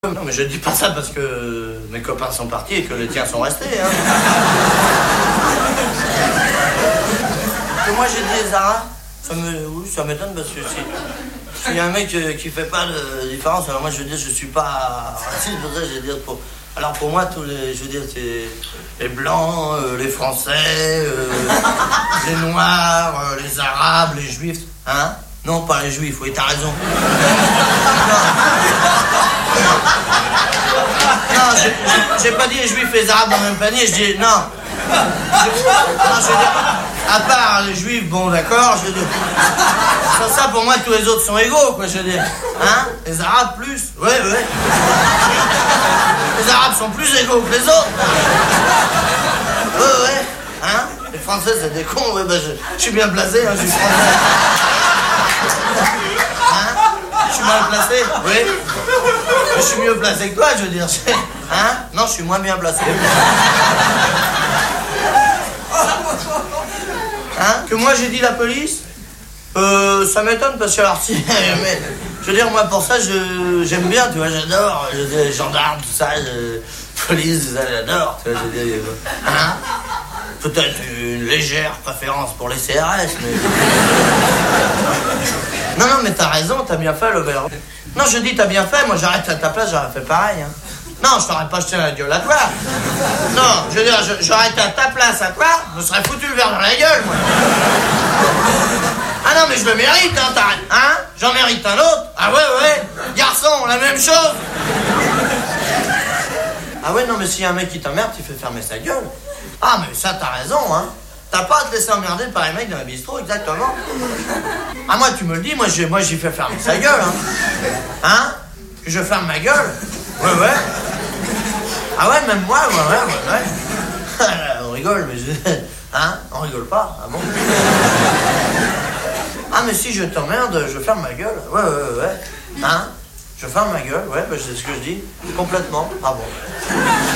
Non, mais je dis pas ça parce que mes copains sont partis et que les tiens sont restés, hein. Que moi j'ai dit les Arabes, ça m'étonne parce que s'il y a un mec qui fait pas de différence, alors moi je veux dire je suis pas raciste, pour ça je veux dire alors pour moi tous les, je veux dire c'est les blancs, les français, les noirs, les arabes, les juifs, hein. Non, pas les juifs, oui, t'as raison. Non, j'ai pas dit les juifs et les arabes dans le même panier, je dis non. Je veux dire, à part les juifs, bon d'accord, je veux dire. Sans ça, pour moi, tous les autres sont égaux, quoi, je veux dire. Hein? Les arabes plus, ouais. Les arabes sont plus égaux que les autres. Ouais. Hein? Les français, c'est des cons, ouais, je suis bien placé, hein, je suis français. Hein? Je suis mal placé, oui. Je suis mieux placé que toi, je veux dire. Hein? Non, je suis moins bien placé. Hein? Que moi j'ai dit la police? Ça m'étonne parce que alors si... Mais, je veux dire, moi pour ça, j'aime bien, tu vois, j'adore. Je veux dire, les gendarmes, tout ça, police, tout ça, j'adore, tu vois, je veux dire. Hein? Peut-être une légère préférence pour les CRS, mais... Non, mais t'as raison, t'as bien fait, Lobert. Non, je dis t'as bien fait, moi j'arrête à ta place, j'aurais fait pareil, hein. Non, je t'aurais pas jeté la gueule à toi. Non, je veux dire, j'aurais été à ta place à toi, je me serais foutu le verre dans la gueule, moi. Ah non, mais je le mérite, hein, t'arrêtes, hein. J'en mérite un autre. Ah ouais, garçon, la même chose. Ah ouais, non, mais s'il y a un mec qui t'emmerde, il fait fermer sa gueule. Ah, mais ça, t'as raison, hein. T'as pas à te laisser emmerder par les mecs dans le bistrot, exactement. Ah, moi, tu me le dis, moi, j'y fais fermer sa gueule, hein. Hein? Que je ferme ma gueule? Ouais. Ah ouais, même moi, ouais. On rigole, mais Hein? On rigole pas, ah bon? Ah, mais si je t'emmerde, je ferme ma gueule. Ouais. Hein? Je ferme ma gueule, ouais, c'est ce que je dis. Complètement. Ah bon.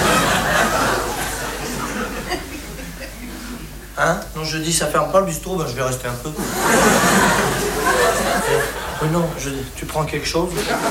Hein? Non, je dis, ça ferme pas le bistrot, je vais rester un peu. Non, tu prends quelque chose?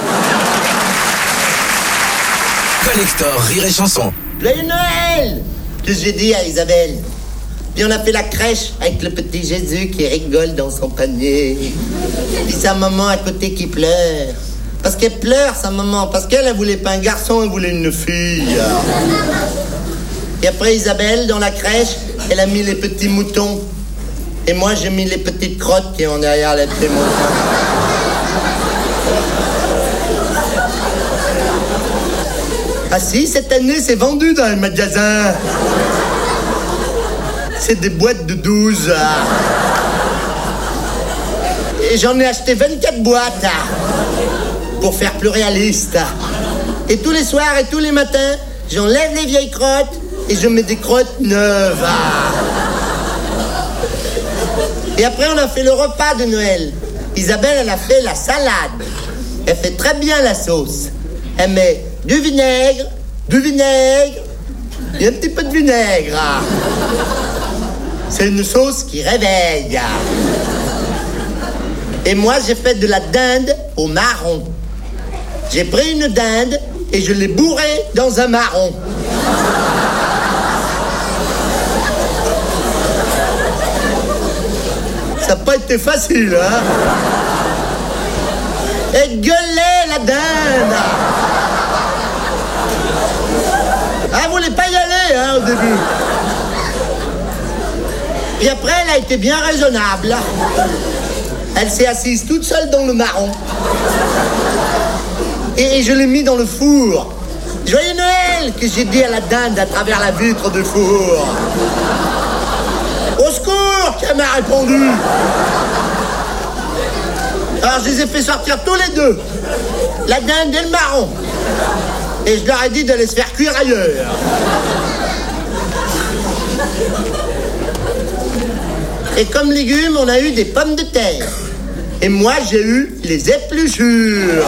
Collector Rire et Chanson. Joyeux Noël! Que j'ai dit à Isabelle. Puis on a fait la crèche avec le petit Jésus qui rigole dans son panier. Puis sa maman à côté qui pleure. Parce qu'elle pleure, sa maman. Parce qu'elle voulait pas un garçon, elle voulait une fille. Et après Isabelle, dans la crèche, elle a mis les petits moutons. Et moi, j'ai mis les petites crottes qui ont derrière les petits moutons. Ah si, cette année, c'est vendu dans les magasins. C'est des boîtes de 12. Et j'en ai acheté 24 boîtes. Pour faire plus réaliste. Et tous les soirs et tous les matins, j'enlève les vieilles crottes et je mets des crottes neuves. Et après, on a fait le repas de Noël. Isabelle, elle a fait la salade. Elle fait très bien la sauce. Elle met du vinaigre et un petit peu de vinaigre. C'est une sauce qui réveille. Et moi, j'ai fait de la dinde au marron. J'ai pris une dinde et je l'ai bourrée dans un marron. Ça n'a pas été facile, hein? Elle gueulait, la dinde! Elle voulait pas y aller, hein, au début. Et après, elle a été bien raisonnable. Elle s'est assise toute seule dans le marron. Et je l'ai mis dans le four. Joyeux Noël, que j'ai dit à la dinde à travers la vitre du four. Au secours, qu'elle m'a répondu. Alors je les ai fait sortir tous les deux, la dinde et le marron. Et je leur ai dit d'aller se faire cuire ailleurs. Et comme légumes, on a eu des pommes de terre. Et moi, j'ai eu les épluchures.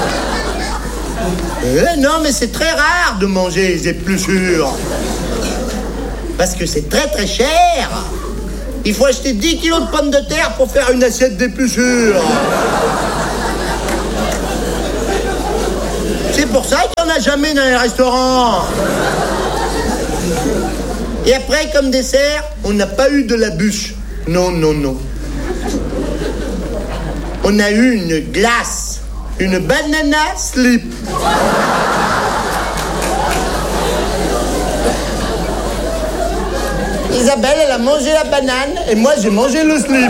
Non, mais c'est très rare de manger les épluchures. Parce que c'est très très cher. Il faut acheter 10 kilos de pommes de terre pour faire une assiette d'épluchures. C'est c'est pour ça qu'il n'y en a jamais dans les restaurants. Et après, comme dessert, on n'a pas eu de la bûche. Non, non, non. On a eu une glace. Une banana slip. Isabelle, elle a mangé la banane et moi, j'ai mangé le slip.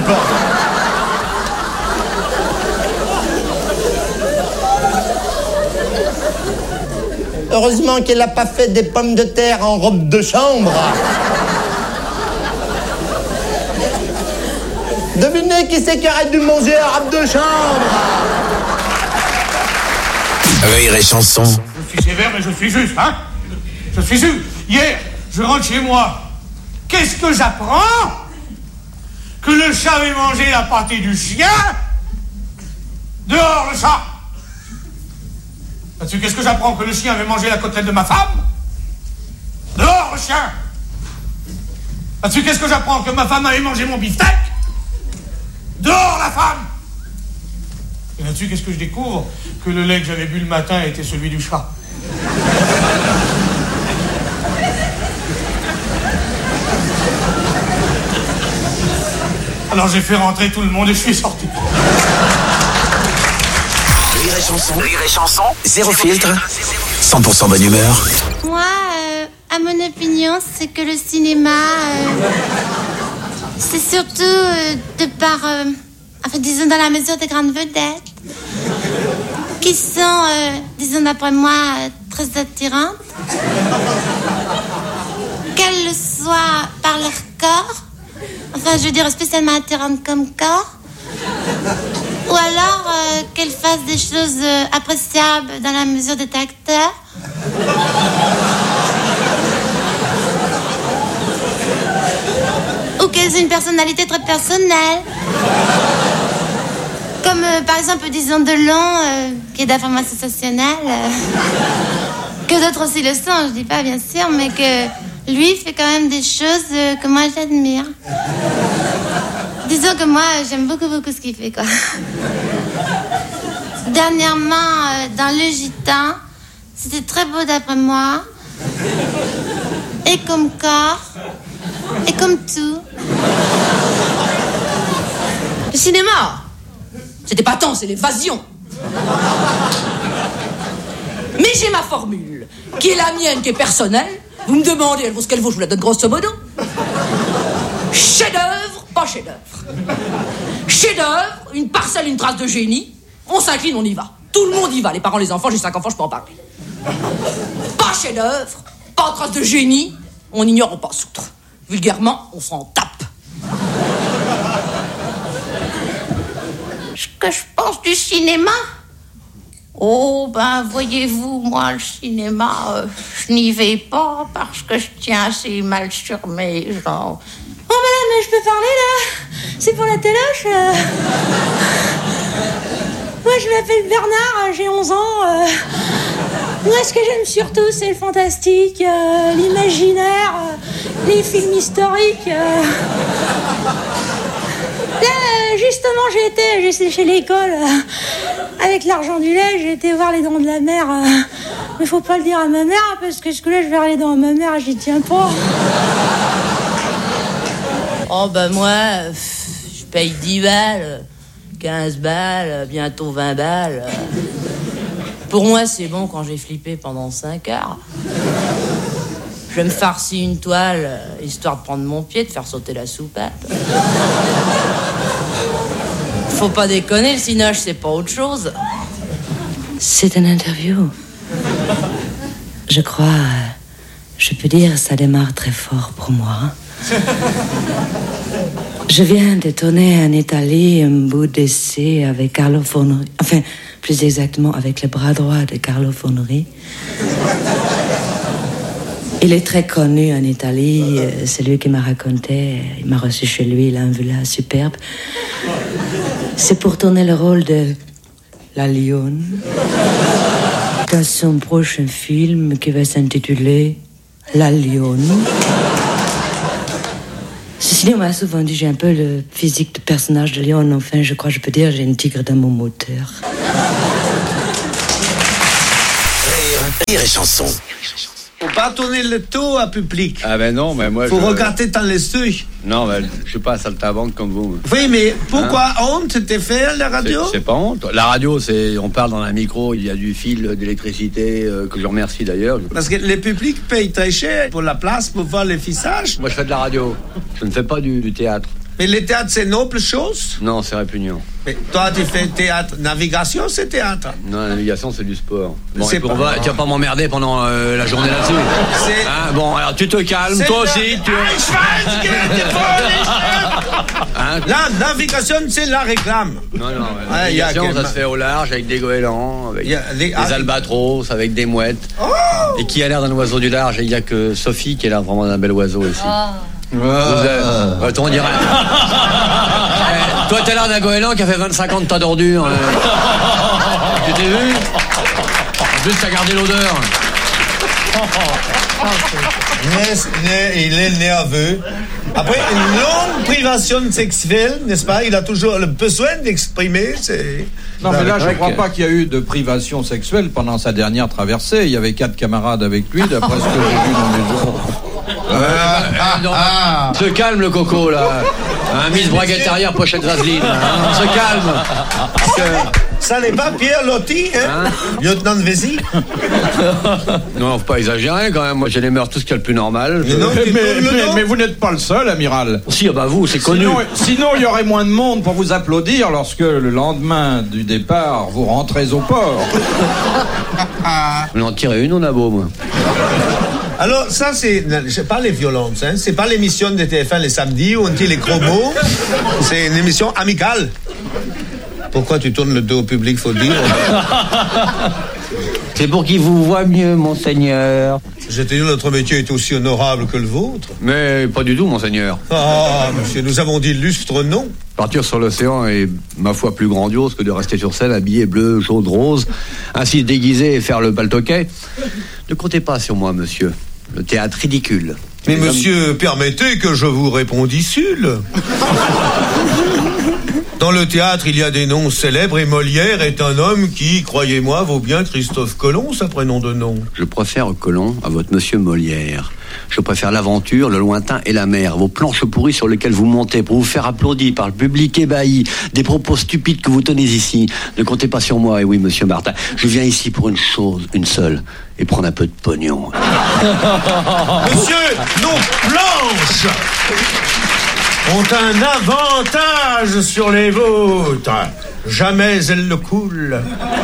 Heureusement qu'elle n'a pas fait des pommes de terre en robe de chambre. Devinez qui c'est qui aurait dû manger en robe de chambre. Rire et chanson. Je suis sévère, mais je suis juste, hein. Je suis juste. Hier, je rentre chez moi. Qu'est-ce que j'apprends? Que le chat avait mangé la pâtée du chien. Dehors, le chat. Là-dessus, qu'est-ce que j'apprends? Que le chien avait mangé la côtelette de ma femme. Dehors, le chien. Là-dessus, qu'est-ce que j'apprends? Que ma femme avait mangé mon beefsteak. Dehors, la femme. Et là-dessus, qu'est-ce que je découvre? Que le lait que j'avais bu le matin était celui du chat. Alors j'ai fait rentrer tout le monde et je suis sorti. Rire et chanson. Zéro filtre. 100% bonne humeur. Moi, à mon opinion, c'est que le cinéma, c'est surtout de par, enfin, disons, dans la mesure des grandes vedettes, qui sont, disons, d'après moi, très attirantes. Qu'elles le soient par leur corps, enfin, je veux dire, spécialement attirantes comme corps, ou alors qu'elles fassent des choses appréciables dans la mesure d'être acteurs. Ou qu'elles aient une personnalité très personnelle. Comme par exemple, disons, Delon, qui est d'après moi sensationnel. Que d'autres aussi le sont, je dis pas bien sûr, mais que lui fait quand même des choses que moi j'admire. Disons que moi j'aime beaucoup ce qu'il fait, quoi. Dernièrement, dans Le Gitan, c'était très beau d'après moi. Et comme corps, et comme tout. Le cinéma, c'était pas tant, c'est l'évasion. Mais j'ai ma formule, qui est la mienne, qui est personnelle. Vous me demandez, elle vaut ce qu'elle vaut, je vous la donne grosso modo. Chef-d'œuvre, pas chef-d'œuvre. Chef-d'œuvre, une parcelle, une trace de génie. On s'incline, on y va. Tout le monde y va, les parents, les enfants, j'ai 5 enfants, je peux en parler. Pas chef-d'œuvre, pas trace de génie, on ignore, on passe outre. Vulgairement, on s'en tape. Ce que je pense du cinéma? Oh, ben, voyez-vous, moi, le cinéma, je n'y vais pas parce que je tiens assez mal sur mes jambes. Oh, madame, je peux parler, là? C'est pour la téloche. Moi, je m'appelle Bernard, j'ai 11 ans. Moi, ce que j'aime surtout, c'est le fantastique, l'imaginaire, les films historiques. Là, justement, j'ai séché l'école. Avec l'argent du lait, j'ai été voir Les Dents de la Mer. Mais faut pas le dire à ma mère, parce que là, je verrai les dents à ma mère, j'y tiens pas. Oh, ben moi, je paye 10 balles, 15 balles, bientôt 20 balles. Pour moi, c'est bon quand j'ai flippé pendant 5 heures. Je me farcis une toile, histoire de prendre mon pied, de faire sauter la soupape. Faut pas déconner, le cinoche, c'est pas autre chose. C'est une interview. Je crois, je peux dire, ça démarre très fort pour moi. Je viens de tourner en Italie un bout d'essai avec Carlo Forneri. Enfin, plus exactement avec le bras droit de Carlo Forneri. Il est très connu en Italie. C'est lui qui m'a raconté. Il m'a reçu chez lui, il a une villa superbe. C'est pour tourner le rôle de la lionne dans son prochain film qui va s'intituler La Lionne. Ceci dit, on m'a souvent dit j'ai un peu le physique de personnage de lionne. Enfin, je crois que je peux dire j'ai une tigre dans mon moteur. Rire et chanson. Faut pas tourner le dos à public. Ah ben non, mais moi Faut regarder dans les yeux. Non, mais je suis pas saltimbanque comme vous. Oui, mais pourquoi honte de faire la radio? C'est pas honte. La radio, c'est on parle dans un micro, il y a du fil d'électricité que je remercie d'ailleurs. Parce que le public paye très cher pour la place, pour voir les visages. Moi, je fais de la radio. Je ne fais pas du théâtre. Mais le théâtre, c'est noble chose? Non, c'est répugnant. Mais toi, tu fais théâtre. Navigation, c'est théâtre. Non, la navigation, c'est du sport. Bon, C'est tu pas- vas pas m'emmerder pendant la journée là-dessus. C'est- Hein, bon, alors tu te calmes, C'est toi la- aussi. Hein? La navigation, c'est la réclame. Non, Ah, la il y a navigation, que- ça se fait au large avec des goélands, avec Il y a des des- albatros, avec des mouettes. Oh! Et qui a l'air d'un oiseau du large. Et il n'y a que Sophie qui a l'air vraiment d'un bel oiseau ici. On dirait. Toi, t'as l'air d'un goéland qui a fait 25 ans de tas d'ordures. Tu t'es vu? En plus, t'as gardé l'odeur. Il est nerveux. Après une longue privation sexuelle, n'est-ce pas? Il a toujours le besoin d'exprimer. Non, mais là, je ne crois pas qu'il y a eu de privation sexuelle pendant sa dernière traversée. Il y avait 4 camarades avec lui, d'après ce que j'ai vu dans les journaux. Se calme, le coco, là. Miss Braguette arrière, pochette vaseline. On se calme. Ça n'est pas Pierre Lotti, hein? Lieutenant de Vézy? Non, faut pas exagérer quand même. Moi, j'ai les mœurs, tout ce qu'il y a le plus normal. Mais vous n'êtes pas le seul, amiral. Si, bah vous, c'est connu. Sinon, il y aurait moins de monde pour vous applaudir lorsque, le lendemain du départ, vous rentrez au port. On en tirait une, on a beau, moi. Alors, ça, c'est pas les violences, hein? C'est pas l'émission de TF1 les samedis où on dit les gros mots. C'est une émission amicale. Pourquoi tu tournes le dos au public, faut le dire? C'est pour qu'il vous voit mieux, monseigneur. J'ai dit, notre métier est aussi honorable que le vôtre. Mais pas du tout, monseigneur. Ah, monsieur, nous avons dit lustre non. Partir sur l'océan est, ma foi, plus grandiose que de rester sur scène habillé bleu, jaune, rose, ainsi déguisé et faire le baltoquet. Ne comptez pas sur moi, monsieur. Le théâtre ridicule. Mais monsieur, permettez que je vous répondissule. Dans le théâtre, il y a des noms célèbres et Molière est un homme qui, croyez-moi, vaut bien Christophe Colomb, sa prénom de nom. Je préfère Colomb à votre monsieur Molière. Je préfère l'aventure, le lointain et la mer. Vos planches pourries sur lesquelles vous montez pour vous faire applaudir par le public ébahi. Des propos stupides que vous tenez ici. Ne comptez pas sur moi, et oui, monsieur Martin. Je viens ici pour une chose, une seule. Et prendre un peu de pognon. Monsieur, nos planches ont un avantage sur les vôtres. Jamais elles ne coulent.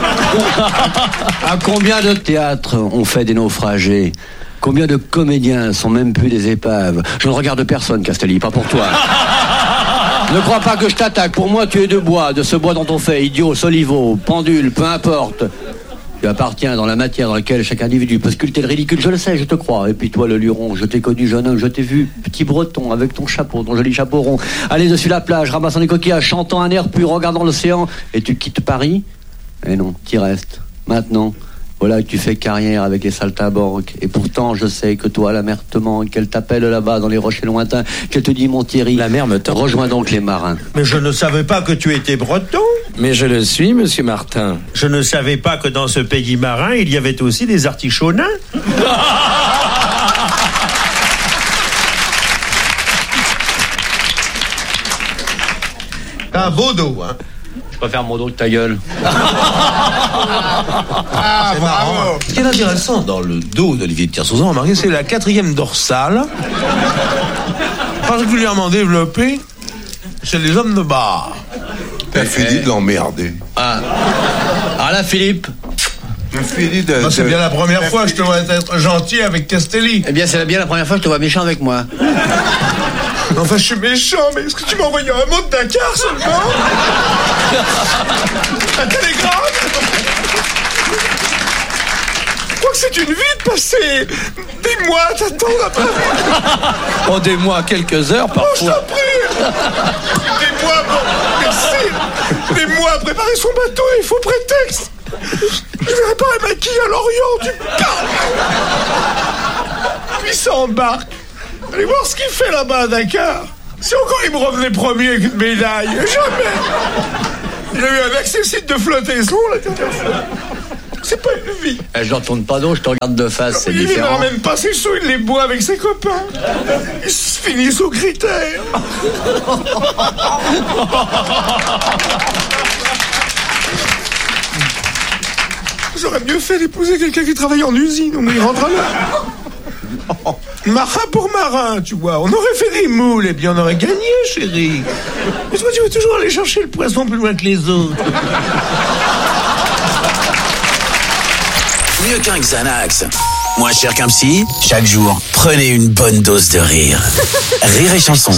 À combien de théâtres on fait des naufragés? Combien de comédiens sont même plus des épaves? Je ne regarde personne, Castelli, pas pour toi. Ne crois pas que je t'attaque. Pour moi, tu es de bois, de ce bois dont on fait idiot, soliveau, pendule, peu importe. Tu appartiens dans la matière dans laquelle chaque individu peut sculpter le ridicule. Je le sais, je te crois. Et puis toi, le luron, je t'ai connu jeune homme, je t'ai vu petit breton avec ton chapeau, ton joli chapeau rond, aller dessus la plage, ramassant des coquillages, chantant un air pur, regardant l'océan. Et tu quittes Paris? Eh non, t'y restes. Maintenant, voilà que tu fais carrière avec les saltimbanques. Et pourtant, je sais que toi, la mer te manque, qu'elle t'appelle là-bas dans les rochers lointains, qu'elle te dit, mon Thierry, la mer me tente. Rejoins donc les marins. Mais je ne savais pas que tu étais breton. Mais je le suis, monsieur Martin. Je ne savais pas que dans ce pays marin, il y avait aussi des artichauts nains. T'as un beau dos, hein. Je préfère mon dos que ta gueule. C'est marrant. Ce qui est intéressant dans le dos d'Olivier de Kersauzon, remarquez, c'est la 4e dorsale, particulièrement développée chez les hommes de bar. T'as fini de l'emmerder. Ah là, Philippe. C'est bien la première fois que je te vois être gentil avec Castelli. Eh bien, c'est bien la première fois que je te vois méchant avec moi. Enfin, je suis méchant, mais est-ce que tu m'as envoyé un mot de Dakar seulement? Un télégramme? Je crois que c'est une vie de passer des mois à t'attendre après. Oh, des mois, quelques heures parfois. Oh, je t'en prie. Des mois, bon, merci. Des mois à préparer son bateau, il faut prétexte. Je vais réparer ma quille à Lorient, tu parles. Puis ça embarque. Allez voir ce qu'il fait là-bas à Dakar. Si encore il me revenait premier avec une médaille, jamais. Il a eu un accessite de flottaison la dernière fois. C'est pas une vie. Je ne retourne pas d'eau, je te regarde de face, c'est Il différent. n'en même pas ses sous, il les boit avec ses copains. Ils se finissent aux critères. J'aurais mieux fait d'épouser quelqu'un qui travaille en usine, mais il rentre à l'heure. Marin pour marin, tu vois. On aurait fait des moules et bien on aurait gagné, chérie. Mais toi, tu veux toujours aller chercher le poisson plus loin que les autres. Mieux qu'un Xanax, moins cher qu'un psy, chaque jour, prenez une bonne dose de rire. Rire et chanson.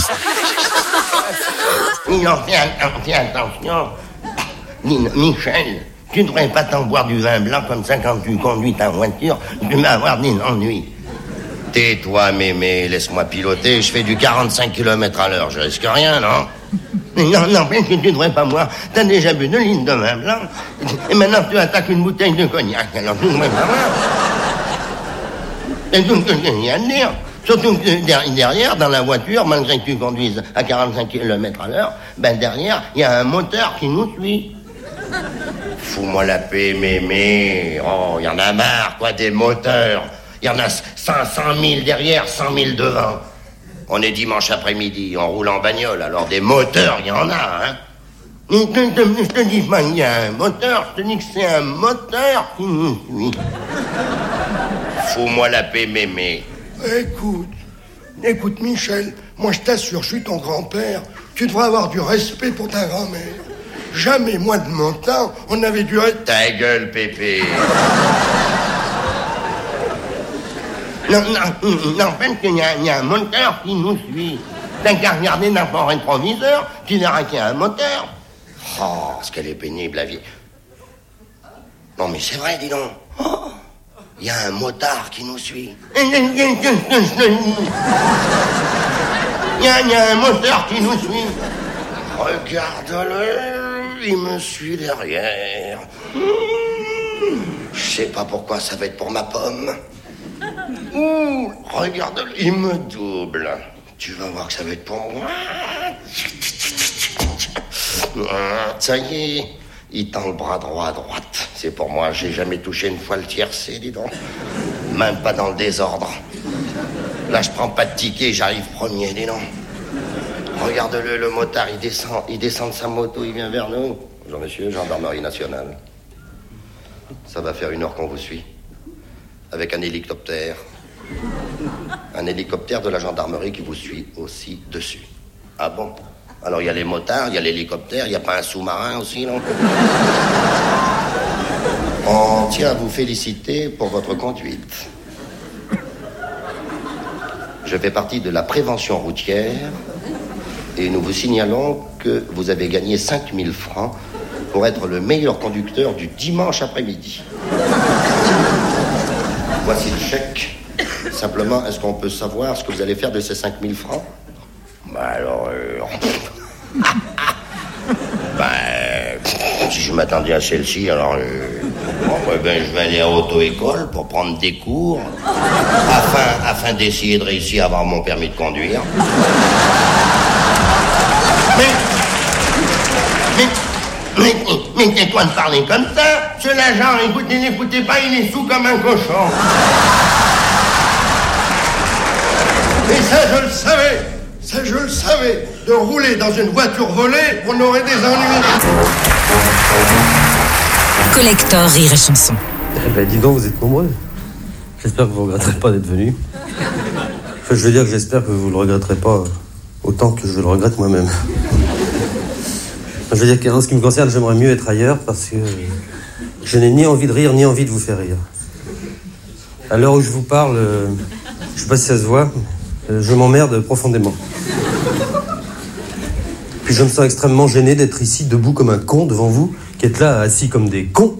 Non, fais attention. Michel, tu ne devrais pas t'en boire du vin blanc comme ça quand tu conduis ta voiture. Tu vas avoir des ennuis. Tais-toi, mémé, laisse-moi piloter. Je fais du 45 km/h. Je risque rien, non? Non, que tu ne devrais pas boire. T'as déjà bu 2 litres de vin blanc. Et maintenant, tu attaques une bouteille de cognac. Alors, tu ne devrais pas boire. C'est tout ce que j'ai à te dire. Surtout que derrière, dans la voiture, malgré que tu conduises à 45 km/h, ben derrière, il y a un moteur qui nous suit. Fous-moi la paix, mémé. Oh, il y en a marre, quoi, des moteurs. Il y en a 500 000 derrière, 100 000 devant. On est dimanche après-midi, on roule en bagnole, alors des moteurs, il y en a, hein. Je te dis pas qu'il y a un moteur, je te dis que c'est un moteur qui nous suit. Fous-moi la paix, mémé. Écoute, Michel, moi je t'assure, je suis ton grand-père. Tu devrais avoir du respect pour ta grand-mère. Jamais, moi de mon temps, on avait du respect. Ta gueule, Pépé. Non, parce qu'il y a un moteur qui nous suit. T'as qu'à regarder dans ton rétroviseur, tu verras qu'il y a un moteur. Oh, ce qu'elle est pénible, la vie. Non, mais c'est vrai, dis donc. Oh, il y a un motard qui nous suit. Il y a un moteur qui nous suit. Regarde-le, il me suit derrière. Je sais pas pourquoi ça va être pour ma pomme. Ouh, regarde-le, il me double. Tu vas voir que ça va être pour moi. Ça y est, il tend le bras droit à droite. C'est pour moi, j'ai jamais touché une fois le tiercé, dis donc. Même pas dans le désordre. Là, je prends pas de ticket, j'arrive premier, dis donc. Regarde-le, le motard, il descend de sa moto, il vient vers nous. Bonjour monsieur, gendarmerie nationale. Ça va faire 1 heure qu'on vous suit. Avec un hélicoptère. Un hélicoptère de la gendarmerie qui vous suit aussi dessus. Ah bon? Alors il y a les motards, il y a l'hélicoptère, il n'y a pas un sous-marin aussi, non? On tient à vous féliciter pour votre conduite. Je fais partie de la prévention routière et nous vous signalons que vous avez gagné 5 000 francs pour être le meilleur conducteur du dimanche après-midi. Voici le chèque. Simplement, est-ce qu'on peut savoir ce que vous allez faire de ces 5 000 francs? Bah alors... si je m'attendais à celle-ci, alors... je vais aller à auto-école pour prendre des cours afin d'essayer de réussir à avoir mon permis de conduire. Mais tais-toi de parler comme ça. Ce l'agent, n'écoutez pas, il est sous comme un cochon. Et ça, je le savais. De rouler dans une voiture volée, on aurait des ennuis. Collector Rire et Chanson. Eh ben, dis donc, vous êtes nombreux. J'espère que vous ne regretterez pas d'être venus. Enfin, je veux dire que j'espère que vous ne le regretterez pas autant que je le regrette moi-même. Je veux dire qu'en ce qui me concerne, j'aimerais mieux être ailleurs parce que je n'ai ni envie de rire, ni envie de vous faire rire. À l'heure où je vous parle, je ne sais pas si ça se voit, je m'emmerde profondément. Puis je me sens extrêmement gêné d'être ici, debout comme un con devant vous, qui êtes là, assis comme des cons.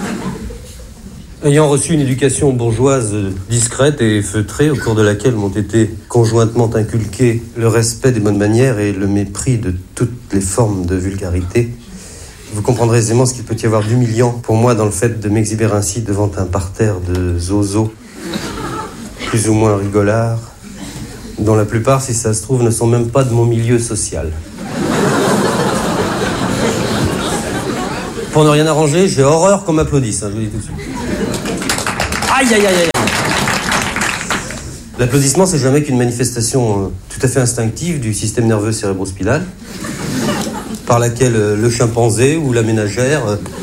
Ayant reçu une éducation bourgeoise discrète et feutrée, au cours de laquelle m'ont été conjointement inculqués le respect des bonnes manières et le mépris de toutes les formes de vulgarité, vous comprendrez aisément ce qu'il peut y avoir d'humiliant pour moi dans le fait de m'exhiber ainsi devant un parterre de zozos, plus ou moins rigolards, dont la plupart, si ça se trouve, ne sont même pas de mon milieu social. Pour ne rien arranger, j'ai horreur qu'on m'applaudisse, hein, je vous dis tout de suite. Aïe, aïe, aïe, aïe. L'applaudissement, c'est jamais qu'une manifestation tout à fait instinctive du système nerveux cérébrospinal, par laquelle le chimpanzé ou la ménagère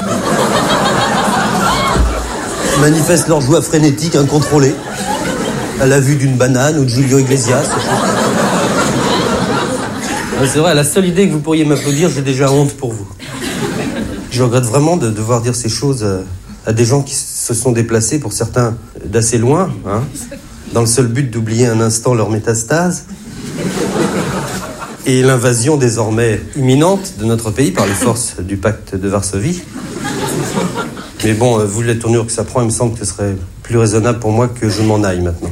manifestent leur joie frénétique incontrôlée à la vue d'une banane ou de Julio Iglesias. C'est vrai, la seule idée que vous pourriez m'applaudir, j'ai déjà honte pour vous. Je regrette vraiment de devoir dire ces choses à des gens qui se sont déplacés, pour certains d'assez loin, hein, dans le seul but d'oublier un instant leur métastase et l'invasion désormais imminente de notre pays par les forces du pacte de Varsovie. Mais bon, vu la tournure que ça prend, il me semble que ce serait plus raisonnable pour moi que je m'en aille maintenant.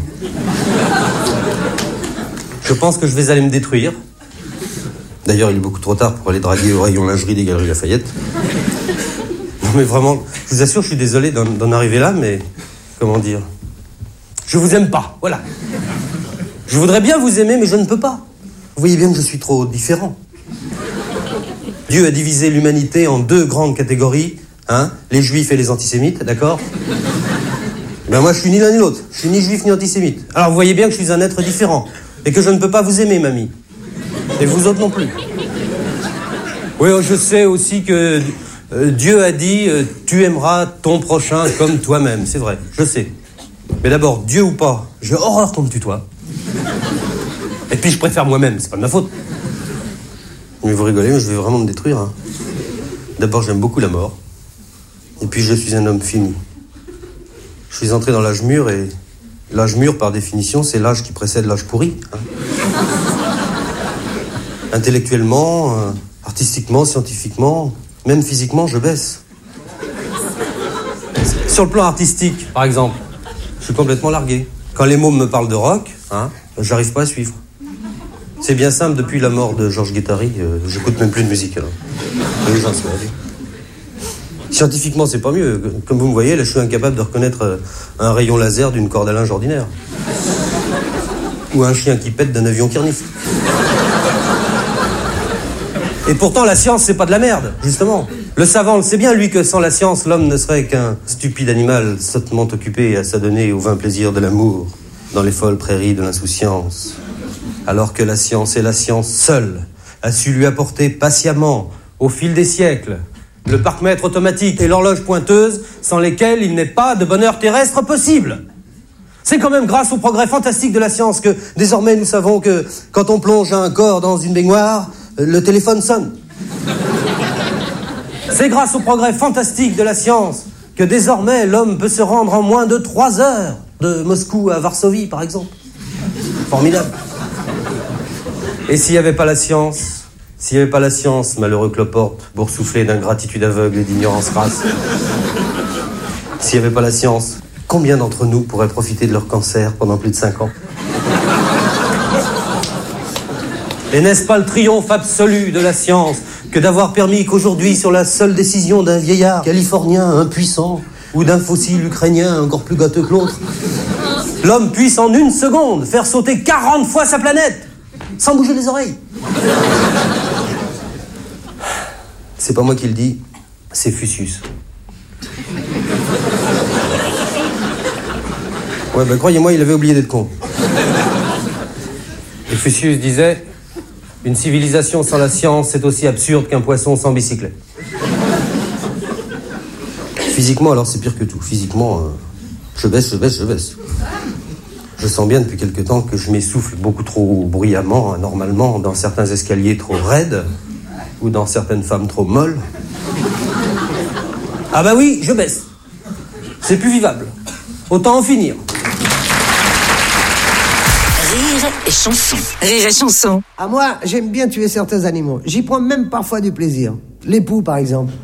Je pense que je vais aller me détruire. D'ailleurs, il est beaucoup trop tard pour aller draguer au rayon lingerie des Galeries Lafayette. Non mais vraiment, je vous assure, je suis désolé d'en arriver là, mais... Comment dire ? Je vous aime pas, voilà. Je voudrais bien vous aimer, mais je ne peux pas. Vous voyez bien que je suis trop différent. Dieu a divisé l'humanité en deux grandes catégories, hein, les juifs et les antisémites, d'accord ? Ben moi, je suis ni l'un ni l'autre. Je suis ni juif ni antisémite. Alors vous voyez bien que je suis un être différent, et que je ne peux pas vous aimer, mamie. Et vous autres non plus. Oui, je sais aussi que Dieu a dit tu aimeras ton prochain comme toi-même. C'est vrai, je sais. Mais d'abord, Dieu ou pas, j'ai horreur qu'on me tutoie. Et puis je préfère moi-même, c'est pas de ma faute. Mais vous rigolez, mais je vais vraiment me détruire. Hein. D'abord, j'aime beaucoup la mort. Et puis je suis un homme fini. Je suis entré dans l'âge mûr, et l'âge mûr, par définition, c'est l'âge qui précède l'âge pourri. Hein. Intellectuellement, artistiquement, scientifiquement, même physiquement, je baisse. Sur le plan artistique, par exemple, je suis complètement largué. Quand les mômes me parlent de rock, hein, j'arrive pas à suivre. C'est bien simple, depuis la mort de Georges Guettari, j'écoute même plus de musique. Alors. Les gens sont allés. Scientifiquement, c'est pas mieux. Comme vous me voyez, là, je suis incapable de reconnaître un rayon laser d'une corde à linge ordinaire. Ou un chien qui pète d'un avion qui renifle. Et pourtant, la science, c'est pas de la merde, justement. Le savant le sait bien, lui, que sans la science, l'homme ne serait qu'un stupide animal sottement occupé à s'adonner aux vains plaisirs de l'amour dans les folles prairies de l'insouciance. Alors que la science, et la science seule, a su lui apporter patiemment, au fil des siècles, le parc-mètre automatique et l'horloge pointeuse, sans lesquels il n'est pas de bonheur terrestre possible. C'est quand même grâce au progrès fantastique de la science que, désormais, nous savons que, quand on plonge un corps dans une baignoire, le téléphone sonne. C'est grâce au progrès fantastique de la science que, désormais, l'homme peut se rendre en moins de 3 heures, de Moscou à Varsovie, par exemple. Formidable. Et s'il n'y avait pas la science, malheureux cloporte, boursouflé d'ingratitude aveugle et d'ignorance crasse, s'il n'y avait pas la science, combien d'entre nous pourraient profiter de leur cancer pendant plus de 5 ans ? Et n'est-ce pas le triomphe absolu de la science que d'avoir permis qu'aujourd'hui, sur la seule décision d'un vieillard californien impuissant ou d'un fossile ukrainien encore plus gâteux que l'autre, l'homme puisse en 1 seconde faire sauter 40 fois sa planète sans bouger les oreilles. C'est pas moi qui le dis, c'est Fusius. Ouais, bah croyez-moi, il avait oublié d'être con. Et Fusius disait... Une civilisation sans la science, c'est aussi absurde qu'un poisson sans bicyclette. Physiquement, alors, c'est pire que tout. Physiquement, je baisse. Je sens bien depuis quelque temps que je m'essouffle beaucoup trop bruyamment, anormalement, dans certains escaliers trop raides, ou dans certaines femmes trop molles. Ah bah oui, je baisse. C'est plus vivable. Autant en finir. Rire et chanson. Rire et chanson. À moi, j'aime bien tuer certains animaux. J'y prends même parfois du plaisir. Les poux, par exemple.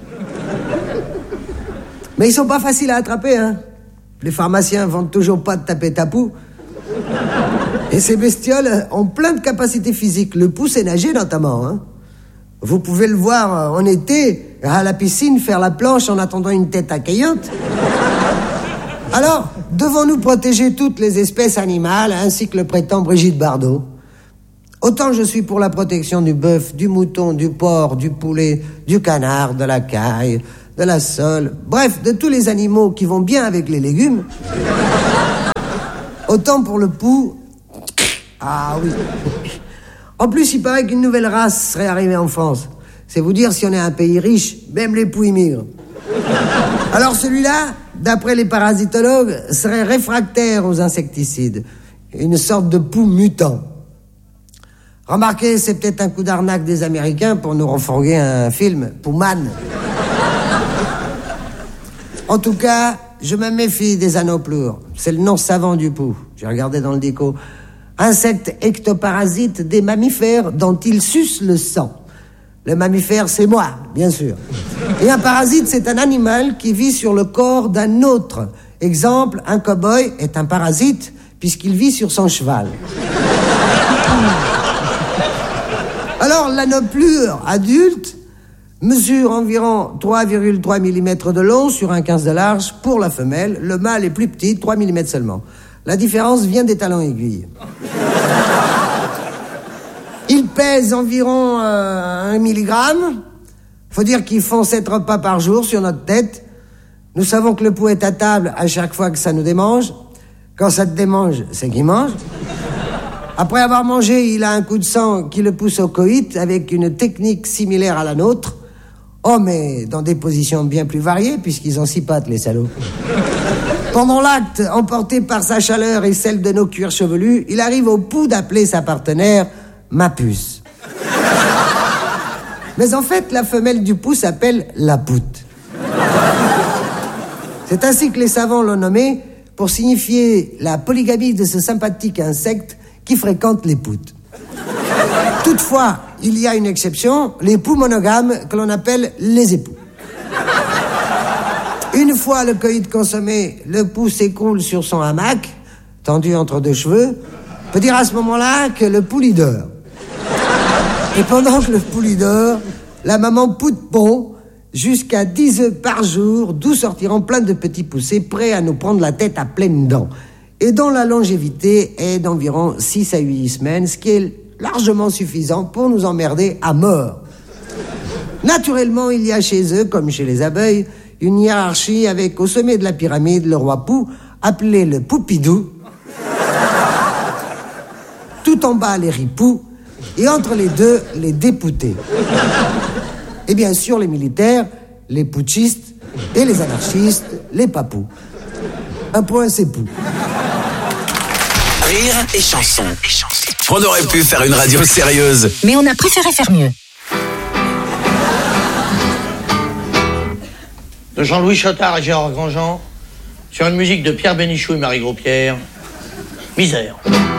Mais ils sont pas faciles à attraper, hein. Les pharmaciens vendent toujours pas de taper ta poux. Et ces bestioles ont plein de capacités physiques. Le pou sait nager notamment, hein. Vous pouvez le voir en été, à la piscine, faire la planche en attendant une tête accueillante. Alors, devons-nous protéger toutes les espèces animales, ainsi que le prétend Brigitte Bardot ? Autant je suis pour la protection du bœuf, du mouton, du porc, du poulet, du canard, de la caille, de la sole, bref, de tous les animaux qui vont bien avec les légumes. Autant pour le pou. Ah oui. En plus, il paraît qu'une nouvelle race serait arrivée en France. C'est vous dire si on est un pays riche, même les poux immigrent. Alors celui-là, d'après les parasitologues, serait réfractaire aux insecticides. Une sorte de pou mutant. Remarquez, c'est peut-être un coup d'arnaque des Américains pour nous refourguer un film, Pouman. En tout cas, je me méfie des anoploures. C'est le nom savant du pou. J'ai regardé dans le dico. Insecte ectoparasite des mammifères dont ils sucent le sang. Le mammifère, c'est moi, bien sûr. Et un parasite, c'est un animal qui vit sur le corps d'un autre. Exemple, un cow-boy est un parasite puisqu'il vit sur son cheval. Alors, l'anoplure adulte mesure environ 3,3 mm de long sur un 15 de large pour la femelle. Le mâle est plus petit, 3 mm seulement. La différence vient des talons aiguilles. Il pèse environ 1 milligramme. Faut dire qu'ils font 7 repas par jour sur notre tête. Nous savons que le pou est à table à chaque fois que ça nous démange. Quand ça te démange, c'est qu'il mange. Après avoir mangé, il a un coup de sang qui le pousse au coït avec une technique similaire à la nôtre. Oh, mais dans des positions bien plus variées, puisqu'ils ont 6 pattes, les salauds. Pendant l'acte, emporté par sa chaleur et celle de nos cuirs chevelus, il arrive au pou d'appeler sa partenaire ma puce. Mais en fait, la femelle du pou s'appelle la poute. C'est ainsi que les savants l'ont nommé pour signifier la polygamie de ce sympathique insecte qui fréquente les poutes. Toutefois, il y a une exception, les poux monogames que l'on appelle les époux. Une fois le coït consommé, le pou s'écroule sur son hamac, tendu entre 2 cheveux. On peut dire à ce moment-là que le pouli dort. Et pendant que le pouli dort, la maman poute pond jusqu'à 10 œufs par jour, d'où sortiront plein de petits poussés prêts à nous prendre la tête à pleines dents. Et dont la longévité est d'environ 6 à 8 semaines, ce qui est largement suffisant pour nous emmerder à mort. Naturellement, il y a chez eux, comme chez les abeilles, une hiérarchie avec au sommet de la pyramide le roi pou, appelé le poupidou. Tout en bas, les ripoux, et entre les deux, les dépoutés. Et bien sûr, les militaires, les putschistes, et les anarchistes, les papous. Un point, c'est pou. Rire et chanson. On aurait pu faire une radio sérieuse. Mais on a préféré faire mieux. De Jean-Louis Chottard et Gérard Grandjean, sur une musique de Pierre Bénichou et Marie Gros-Pierre, Misère.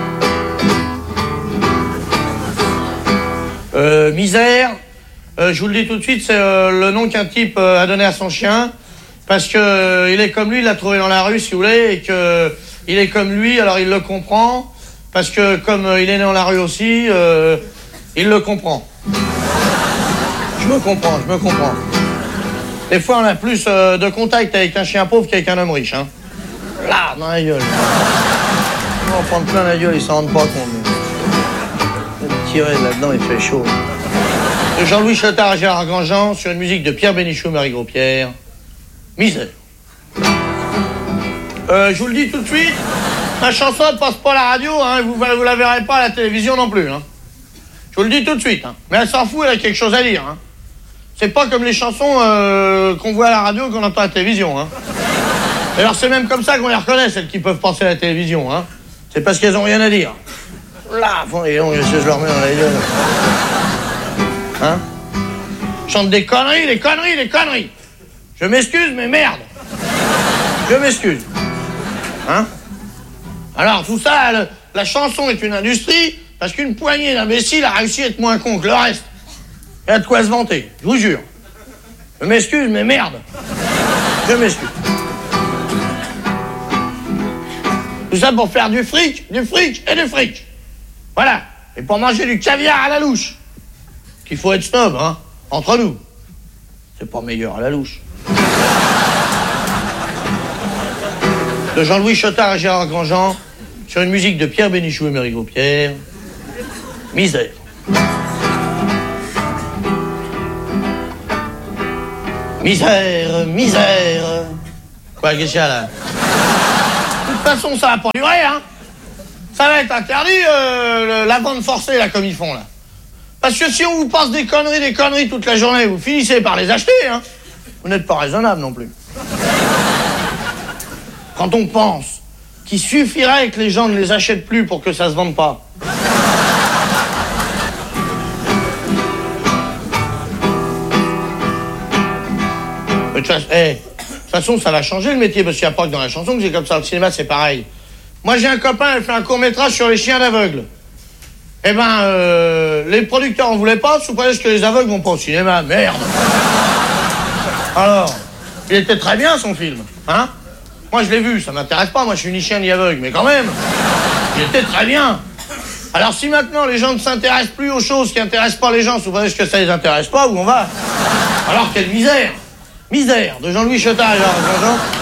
Misère, je vous le dis tout de suite, c'est le nom qu'un type a donné à son chien, parce que il est comme lui, il l'a trouvé dans la rue, si vous voulez, et que il est comme lui, alors il le comprend, parce que comme il est né dans la rue aussi, il le comprend. Je me comprends. Des fois, on a plus de contact avec un chien pauvre qu'avec un homme riche, hein. Là, dans la gueule. On va en prendre plein la gueule, ils s'en rendent pas compte. Tirer là-dedans, il fait chaud. De Jean-Louis Chottard et Gérard Grandjean, sur une musique de Pierre Bénichou et Marie Gros-Pierre, Misère. Je vous le dis tout de suite, ma chanson ne passe pas à la radio, hein, vous la verrez pas à la télévision non plus. Hein. Je vous le dis tout de suite, hein. Mais elle s'en fout, elle a quelque chose à dire. Hein. C'est pas comme les chansons qu'on voit à la radio qu'on entend à la télévision. Hein. Alors c'est même comme ça qu'on les reconnaît, celles qui peuvent passer à la télévision. Hein. C'est parce qu'elles ont rien à dire. Là, et donc, je leur mets dans la gueule. Hein? Chante des conneries. Je m'excuse, mais merde. Je m'excuse. Hein? Alors, tout ça, la chanson est une industrie, parce qu'une poignée d'imbéciles a réussi à être moins con que le reste. Il y a de quoi se vanter, je vous jure. Je m'excuse, mais merde. Je m'excuse. Tout ça pour faire du fric et du fric. Voilà. Et pour manger du caviar à la louche. Qu'il faut être snob, hein, entre nous. C'est pas meilleur à la louche. De Jean-Louis Chottard et Gérard Grandjean, sur une musique de Pierre Bénichou et Marie Gros-Pierre, Misère. Misère, misère. Quoi, qu'est-ce qu'il y a là? De toute façon, ça va pas durer, hein. Ça va être interdit, la vente forcée, là, comme ils font, là. Parce que si on vous passe des conneries toute la journée, vous finissez par les acheter, hein. Vous n'êtes pas raisonnable non plus. Quand on pense qu'il suffirait que les gens ne les achètent plus pour que ça se vende pas. De toute façon, ça va changer le métier, parce qu'il n'y a pas que dans la chanson que c'est comme ça. Le cinéma, c'est pareil. Moi, j'ai un copain, il fait un court-métrage sur les chiens d'aveugles. Eh ben, les producteurs en voulaient pas, sous prétexte que les aveugles vont pas au cinéma. Merde. Alors, il était très bien, son film, hein. Moi, je l'ai vu, ça m'intéresse pas, moi, je suis ni chien ni aveugle, mais quand même, il était très bien. Alors, si maintenant, les gens ne s'intéressent plus aux choses qui intéressent pas les gens, sous prétexte que ça les intéresse pas, où on va? Alors, quelle misère. Misère, de Jean-Louis Chotard, genre,